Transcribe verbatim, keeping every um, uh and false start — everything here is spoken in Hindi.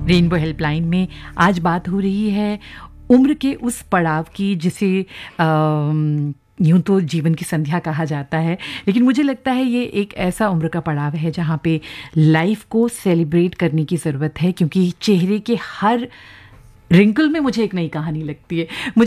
रेनबो हेल्पलाइन में आज बात हो रही है उम्र के उस पड़ाव की जिसे यूं तो जीवन की संध्या कहा जाता है, लेकिन मुझे लगता है ये एक ऐसा उम्र का पड़ाव है जहाँ पे लाइफ को सेलिब्रेट करने की ज़रूरत है, क्योंकि चेहरे के हर रिंकल में मुझे एक नई कहानी लगती है। मुझे